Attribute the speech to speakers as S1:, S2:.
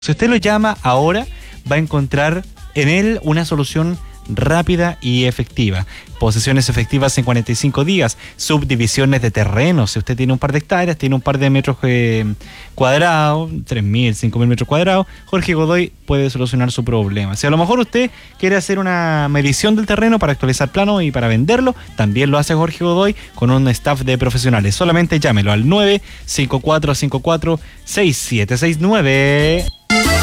S1: Si usted lo llama ahora, va a encontrar en él una solución rápida y efectiva. Posesiones efectivas en 45 días, subdivisiones de terrenos. Si usted tiene un par de hectáreas, tiene un par de metros cuadrados, 3.000, 5.000 metros cuadrados, Jorge Godoy puede solucionar su problema. Si a lo mejor usted quiere hacer una medición del terreno para actualizar plano y para venderlo, también lo hace Jorge Godoy con un staff de profesionales. Solamente llámelo al 95454-6769.